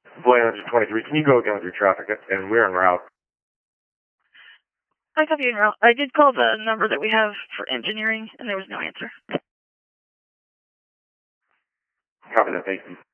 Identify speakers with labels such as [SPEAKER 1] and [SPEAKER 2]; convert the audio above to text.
[SPEAKER 1] Blaine 123, can you go again with your traffic? And we're en route.
[SPEAKER 2] I copy en route. I did call the number that we have for engineering, and there was no answer.
[SPEAKER 1] Copy that, thank you.